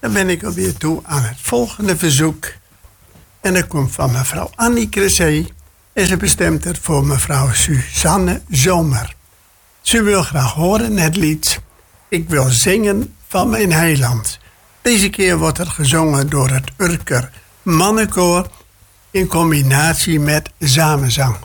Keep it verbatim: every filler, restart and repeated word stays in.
Dan ben ik alweer toe aan het volgende verzoek. En dat komt van mevrouw Annie Cressé. En ze bestemt het voor mevrouw Suzanne Zomer. Ze wil graag horen het lied Ik wil zingen van mijn heiland. Deze keer wordt het gezongen door het Urker Mannenkoor in combinatie met samenzang.